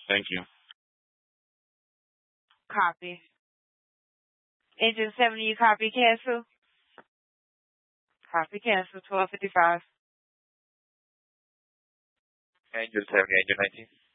Thank you. Copy. Engine 70, you copy cancel? Copy cancel, 12:55. Engine 70, engine 19.